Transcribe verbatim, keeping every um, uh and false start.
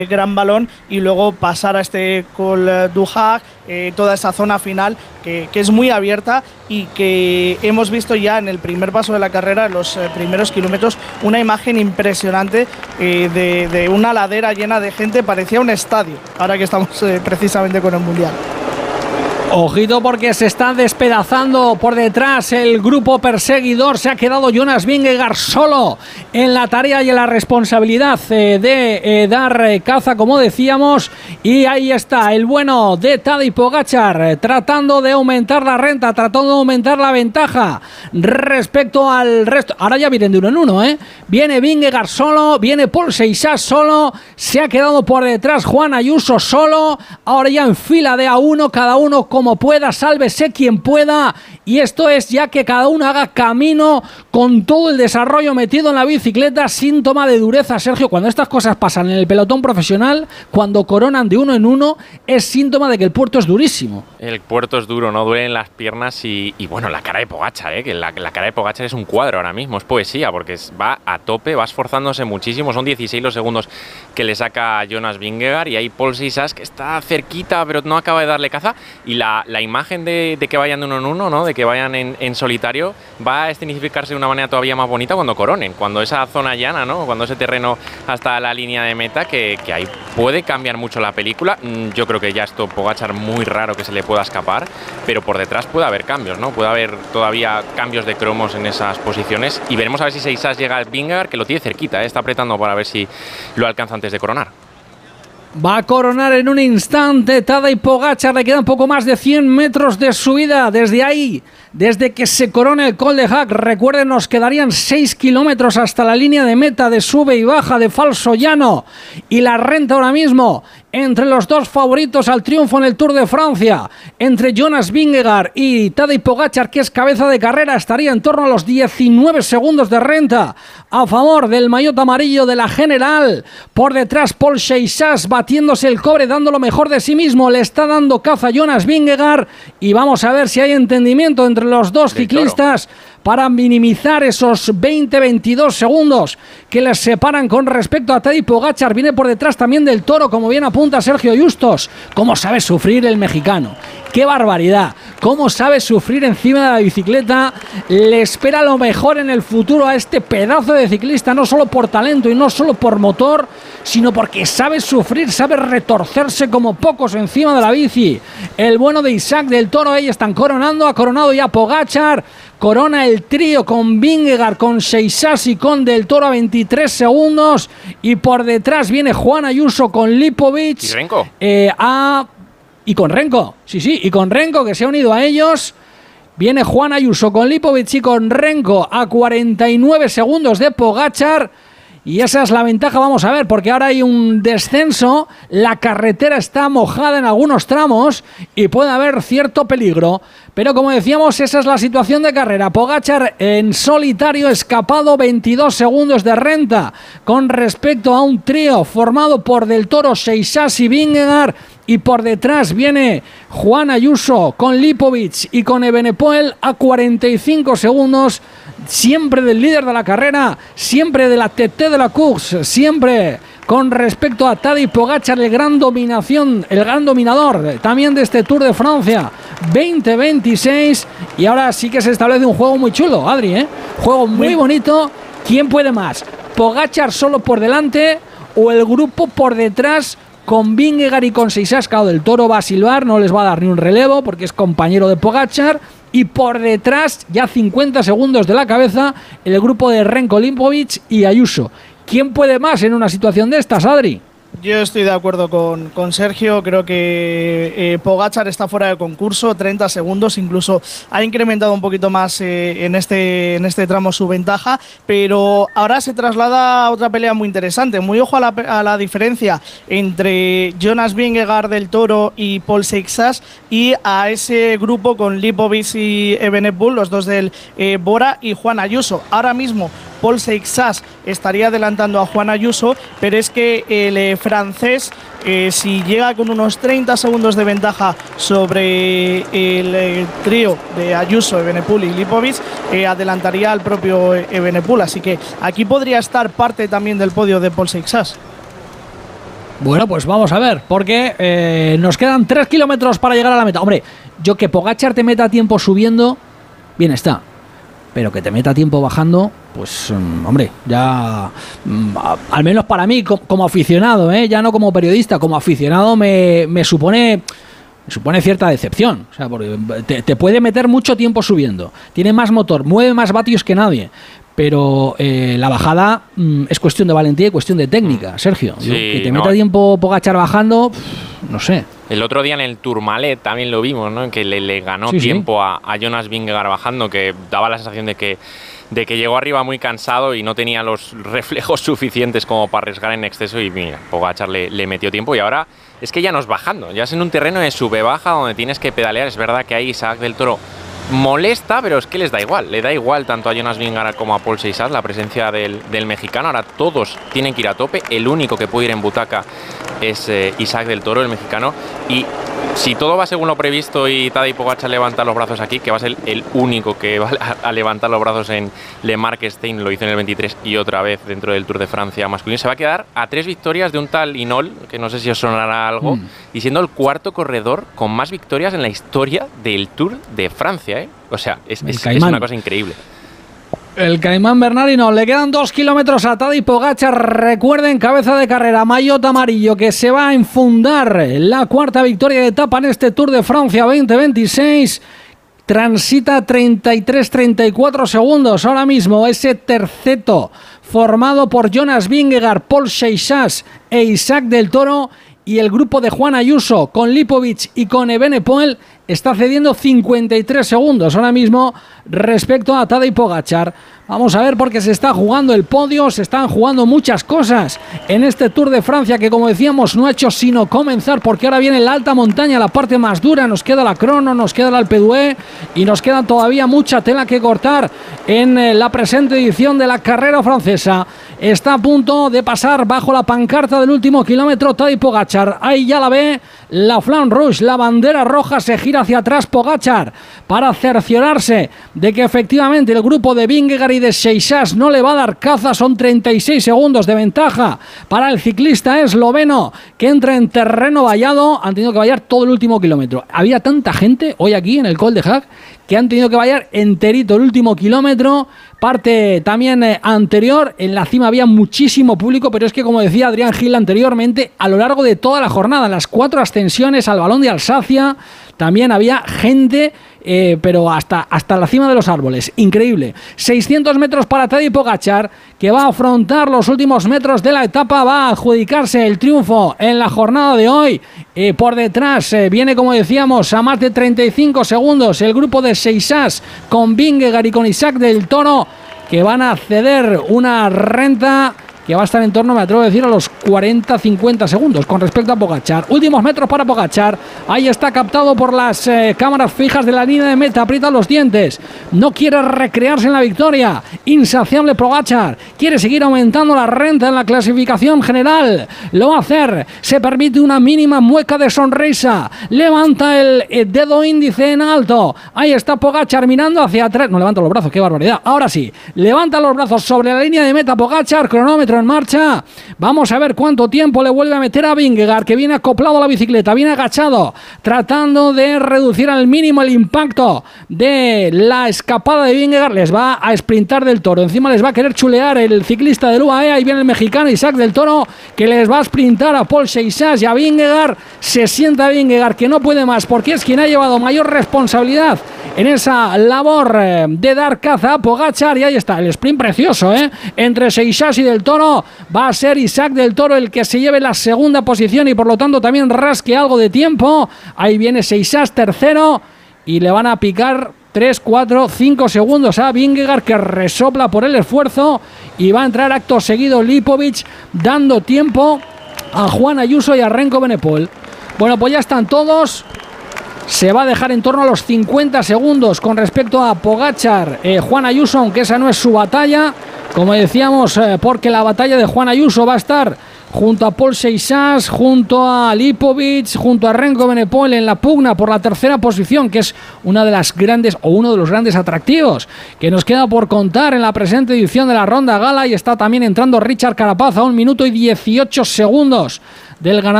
gran balón y luego pasar a este Col du Hac, eh, toda esa zona final que, que es muy abierta y que hemos visto ya en el primer paso de la carrera, en los eh, primeros kilómetros, una imagen impresionante eh, de, de una ladera llena de gente, parecía un estadio, ahora que estamos eh, precisamente con el Mundial. Ojito porque se está despedazando por detrás el grupo perseguidor. Se ha quedado Jonas Vingegaard solo en la tarea y en la responsabilidad eh, de eh, dar eh, caza, como decíamos. Y ahí está el bueno de Tadej Pogačar, eh, tratando de aumentar la renta, tratando de aumentar la ventaja respecto al resto. Ahora ya vienen de uno en uno, ¿eh? Viene Vingegaard solo, viene Paul Seixas solo, se ha quedado por detrás Juan Ayuso solo. Ahora ya en fila de a uno, cada uno con como pueda, sálvese quien pueda, y esto es ya que cada uno haga camino con todo el desarrollo metido en la bicicleta. Síntoma de dureza, Sergio, cuando estas cosas pasan en el pelotón profesional, cuando coronan de uno en uno, es síntoma de que el puerto es durísimo. El puerto es duro, no duelen las piernas y, y bueno, la cara de Pogačar, ¿eh? que la, la cara de Pogačar es un cuadro ahora mismo, es poesía, porque es, va a tope, va esforzándose muchísimo, son dieciséis los segundos que le saca Jonas Vingegaard, y ahí Paul Seixas que está cerquita pero no acaba de darle caza, y la La, la imagen de, de que vayan de uno en uno, ¿no? De que vayan en, en solitario, va a escenificarse de una manera todavía más bonita cuando coronen, cuando esa zona llana, ¿no? Cuando ese terreno hasta la línea de meta, que, que ahí puede cambiar mucho la película. Yo creo que ya esto Pogačar muy raro que se le pueda escapar, pero por detrás puede haber cambios, ¿no? Puede haber todavía cambios de cromos en esas posiciones, y veremos a ver si Seixas llega al Vingegaard, que lo tiene cerquita, ¿eh? Está apretando para ver si lo alcanza antes de coronar. Va a coronar en un instante Tadej Pogačar, le quedan poco más de cien metros de subida. Desde ahí, desde que se corone el Col de Hac, recuerden, nos quedarían seis kilómetros hasta la línea de meta de sube y baja de falso llano, y la renta ahora mismo entre los dos favoritos al triunfo en el Tour de Francia, entre Jonas Vingegaard y Tadej Pogačar, que es cabeza de carrera, estaría en torno a los diecinueve segundos de renta a favor del maillot amarillo de la general. Por detrás Paul Seixas batiéndose el cobre, dando lo mejor de sí mismo, le está dando caza a Jonas Vingegaard, y vamos a ver si hay entendimiento entre los dos ciclistas para minimizar esos veinte a veintidós segundos que les separan con respecto a Tadej Pogačar. Viene por detrás también del Toro, como bien apunta Sergio Justos. ¿Cómo sabe sufrir el mexicano? ¡Qué barbaridad! ¿Cómo sabe sufrir encima de la bicicleta? Le espera lo mejor en el futuro a este pedazo de ciclista, no solo por talento y no solo por motor, sino porque sabe sufrir, sabe retorcerse como pocos encima de la bici. El bueno de Isaac del Toro, ahí están coronando, ha coronado ya Pogačar. Corona el trío con Vingegaard, con Seixas y con Del Toro a veintitrés segundos. Y por detrás viene Juan Ayuso con Lipovic. ¿Y Renko? Eh, a... Y con Renko, sí, sí, y con Renko, que se ha unido a ellos. Viene Juan Ayuso con Lipovic y con Renko a cuarenta y nueve segundos de Pogačar. Y esa es la ventaja, vamos a ver, porque ahora hay un descenso, la carretera está mojada en algunos tramos y puede haber cierto peligro. Pero como decíamos, esa es la situación de carrera. Pogačar en solitario, escapado, veintidós segundos de renta con respecto a un trío formado por Del Toro, Seixas y Vingegaard. Y por detrás viene Juan Ayuso con Lipovic y con Evenepoel a cuarenta y cinco segundos. Siempre del líder de la carrera, siempre de la T T de la Course, siempre con respecto a Tadej Pogačar, el gran dominación, el gran dominador también de este Tour de Francia veinte veintiséis. Y ahora sí que se establece un juego muy chulo, Adri, ¿eh? Juego muy bonito. ¿Quién puede más? ¿Pogačar solo por delante o el grupo por detrás con Vingegaard y con Seixas? Claro, Del Toro va a silbar, no les va a dar ni un relevo porque es compañero de Pogačar. Y por detrás, ya cincuenta segundos de la cabeza, el grupo de Renko, Lipovic y Ayuso. ¿Quién puede más en una situación de estas, Adri? Yo estoy de acuerdo con, con Sergio, creo que eh, Pogačar está fuera de concurso, treinta segundos, incluso ha incrementado un poquito más eh, en, este, en este tramo su ventaja, pero ahora se traslada a otra pelea muy interesante. Muy ojo a la, a la diferencia entre Jonas Vingegaard del Toro y Paul Seixas, y a ese grupo con Lipovic y Evenepoel, los dos del eh, Bora, y Juan Ayuso. Ahora mismo Paul Seixas estaría adelantando a Juan Ayuso, pero es que el eh, francés, eh, si llega con unos treinta segundos de ventaja sobre el, el trío de Ayuso, Evenepoel y Lipovic, eh, adelantaría al propio Evenepoel. Así que aquí podría estar parte también del podio de Paul Seixas. Bueno, pues vamos a ver, porque eh, nos quedan tres kilómetros para llegar a la meta. Hombre, yo que Pogačar te meta tiempo subiendo, bien está. Pero que te meta tiempo bajando, pues, um, hombre, ya, um, a, al menos para mí, como, como aficionado, ¿eh? Ya no como periodista, como aficionado me, me supone... Me supone cierta decepción, o sea, porque te, te puede meter mucho tiempo subiendo, tiene más motor, mueve más vatios que nadie, pero eh, la bajada mm, es cuestión de valentía y cuestión de técnica, Sergio. Sí, Yo, que te no. meta tiempo Pogačar bajando, pff, no sé. El otro día en el Tourmalet también lo vimos, ¿no? Que le, le ganó Sí, sí. tiempo a, a Jonas Vingegaard bajando, que daba la sensación de que, de que llegó arriba muy cansado y no tenía los reflejos suficientes como para arriesgar en exceso, y mira, Pogačar le, le metió tiempo y ahora es que ya no es bajando, ya es en un terreno de sube-baja donde tienes que pedalear. Es verdad que ahí Isaac del Toro molesta, pero es que les da igual, le da igual tanto a Jonas Vingegaard como a Paul Seixas la presencia del, del mexicano. Ahora todos tienen que ir a tope, el único que puede ir en butaca es eh, Isaac del Toro, el mexicano, y si todo va según lo previsto y Tadej Pogačar levanta los brazos aquí, que va a ser el único que va a, a levantar los brazos en Le Marquestein, lo hizo en el veintitrés y otra vez dentro del Tour de Francia masculino, se va a quedar a tres victorias de un tal Hinault, que no sé si os sonará algo, mm. y siendo el cuarto corredor con más victorias en la historia del Tour de Francia, ¿eh? O sea, es, es, es una cosa increíble. El Caimán Bernardino, le quedan dos kilómetros a Tadej Pogačar. Recuerden, cabeza de carrera, maillot amarillo, que se va a enfundar la cuarta victoria de etapa en este Tour de Francia veinte veintiséis. Transita treinta y tres treinta y cuatro segundos ahora mismo ese terceto formado por Jonas Vingegaard, Paul Seixas e Isaac del Toro, y el grupo de Juan Ayuso con Lipovic y con Evenepoel está cediendo cincuenta y tres segundos ahora mismo respecto a Tadej Pogačar. Vamos a ver, porque se está jugando el podio, se están jugando muchas cosas en este Tour de Francia que, como decíamos, no ha hecho sino comenzar, porque ahora viene la alta montaña, la parte más dura. Nos queda la crono, nos queda el Alpe d'Huez y nos queda todavía mucha tela que cortar en la presente edición de la carrera francesa. Está a punto de pasar bajo la pancarta del último kilómetro Tadej Pogačar. Ahí ya la ve, la Flamme Rouge, la bandera roja, se gira hacia atrás Pogačar para cerciorarse de que efectivamente el grupo de Vingegaard y de Seixas no le va a dar caza. Son treinta y seis segundos de ventaja para el ciclista esloveno que entra en terreno vallado. Han tenido que vallar todo el último kilómetro. Había tanta gente hoy aquí en el Col de Hague que han tenido que vallar enterito el último kilómetro. Parte también eh, anterior, en la cima había muchísimo público, pero es que, como decía Adrián Gil anteriormente, a lo largo de toda la jornada, en las cuatro ascensiones al Balón de Alsacia, también había gente, eh, pero hasta, hasta la cima de los árboles. Increíble. seiscientos metros para Tadej Pogačar, que va a afrontar los últimos metros de la etapa, va a adjudicarse el triunfo en la jornada de hoy. Eh, por detrás eh, viene, como decíamos, a más de treinta y cinco segundos el grupo de Seixas con Vingegaard y con Isaac del Toro, que van a ceder una renta que va a estar en torno, me atrevo a decir, a los cuarenta cincuenta segundos con respecto a Pogačar. Últimos metros para Pogačar. Ahí está captado por las eh, cámaras fijas de la línea de meta. Aprieta los dientes. No quiere recrearse en la victoria. Insaciable Pogačar. Quiere seguir aumentando la renta en la clasificación general. Lo va a hacer. Se permite una mínima mueca de sonrisa. Levanta el eh, dedo índice en alto. Ahí está Pogačar mirando hacia atrás. No levanta los brazos, qué barbaridad. Ahora sí. Levanta los brazos sobre la línea de meta Pogačar. Cronómetro en marcha. Vamos a ver cuánto tiempo le vuelve a meter a Vingegaard, que viene acoplado a la bicicleta, viene agachado, tratando de reducir al mínimo el impacto de la escapada de Vingegaard. Les va a sprintar del Toro, encima les va a querer chulear el ciclista del U A E. Ahí viene el mexicano Isaac del Toro, que les va a sprintar a Paul Seixas y a Vingegaard. Se sienta Vingegaard, que no puede más, porque es quien ha llevado mayor responsabilidad en esa labor de dar caza a Pogačar. Y ahí está el sprint precioso, ¿eh? Entre Seixas y del Toro. Va a ser Isaac del Toro el que se lleve la segunda posición y por lo tanto también rasque algo de tiempo. Ahí viene Seixas tercero y le van a picar tres, cuatro, cinco segundos a Vingegaard, que resopla por el esfuerzo, y va a entrar acto seguido Lipovic, dando tiempo a Juan Ayuso y a Renko Evenepoel. Bueno, pues ya están todos. Se va a dejar en torno a los cincuenta segundos con respecto a Pogačar, eh, Juan Ayuso, aunque esa no es su batalla, como decíamos, eh, porque la batalla de Juan Ayuso va a estar junto a Paul Seixas, junto a Lipovic, junto a Renko Benepol en la pugna por la tercera posición, que es una de las grandes o uno de los grandes atractivos que nos queda por contar en la presente edición de la Ronda Gala. Y está también entrando Richard Carapaz a un minuto y dieciocho segundos del ganador